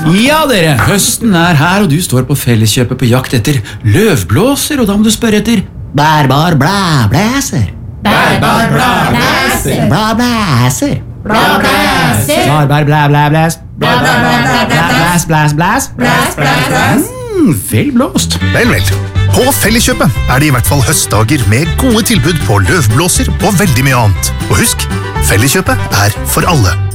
Ja, dere, høsten her, og du står på Felleskjøpet på jakt etter løvblåser, og da må du spørre etter bærbar blæblæser. Bærbar blæblæser. Blæblæser. Blæblæser. Bærbar blæblæblæs. Blæblæs. Blæs, blæs, blæs. Vel blåst. Vel. På Felleskjøpet det I hvert fall høstdager med gode tilbud på løvblåser og veldig mye annet. Og husk, Felleskjøpet for alle.